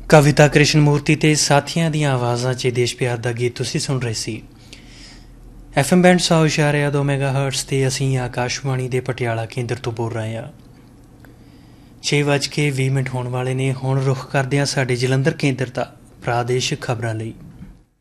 कविता कृष्णमूर्ति ते साथियां दी आवाज़ां 'च देश प्यार दा गीत तुसीं सुन रहे सी। FM बैंड 100.2 मेगाहर्ट्ज़ ते असीं आकाशवाणी दे पटियाला केंद्र तो बोल रहे हैं। 6:20 होने वाले ने हुण रुख करदे हां साडे जलंधर केंद्र दा प्रादेशिक खबरां लई।